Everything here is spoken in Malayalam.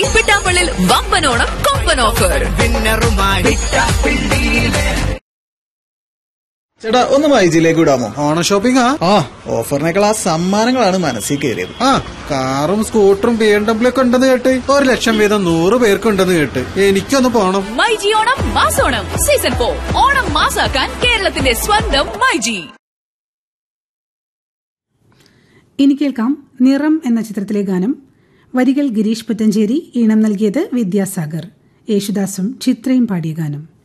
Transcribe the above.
പിട്ടാപ്പള്ളിൽ വമ്പനോണം കൊമ്പൻ ഓഫർ. ചേട്ടാ ഒന്ന് മൈജിയിലേക്ക് വിടാമോ? ഓണ ഷോപ്പിംഗ് ഓഫറിനേക്കാൾ ആ സമ്മാനങ്ങളാണ് മനസ്സിൽ കയറിയത്. കാറും സ്കൂട്ടറും BMW ഒക്കെ ഉണ്ടെന്ന് കേട്ട് 1,00,000 വീതം 100 പേർക്കുണ്ടെന്ന് കേട്ട് എനിക്കൊന്ന് പോണം. മൈജി ഓണം മാസോണം സീസൺ 4 ഓണം മാസാക്കാൻ കേരളത്തിന്റെ സ്വന്തം മൈജി. ഇനി കേൾക്കാം നിറം എന്ന ചിത്രത്തിലെ ഗാനം. വരികൾ ഗിരീഷ് പുത്തഞ്ചേരി, ഈണം നൽകിയത് വിദ്യാസാഗർ. യേശുദാസും ചിത്രയും പാടിയ ഗാനം.